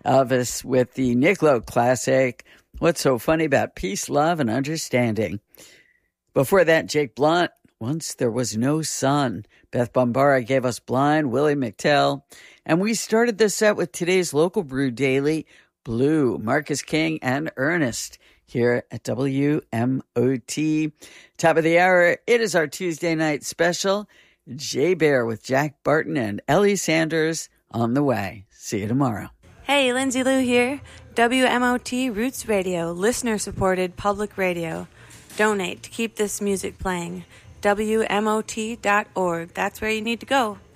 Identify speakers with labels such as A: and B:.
A: Elvis with the Nick Lowe classic, What's So Funny About Peace, Love, and Understanding. Before that, Jake Blunt, Once There Was No Sun. Beth Bombara gave us Blind, Willie McTell. And we started the set with today's Local Brew Daily, Blue, Marcus King, and Ernest here at WMOT. Top of the hour, it is our Tuesday night special. Jay Bear with Jack Barton and Ellie Sanders on the way. See you tomorrow.
B: Hey, Lindsay Lou here. WMOT Roots Radio, listener-supported public radio. Donate to keep this music playing. WMOT.org. That's where you need to go.